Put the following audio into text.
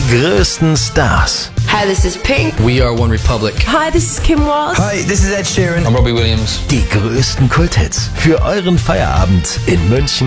größten Stars. Hi, this is Pink. We are One Republic. Hi, this is Kim Walsh. Hi, this is Ed Sheeran. I'm Robbie Williams. Die größten Kulthits für euren Feierabend in München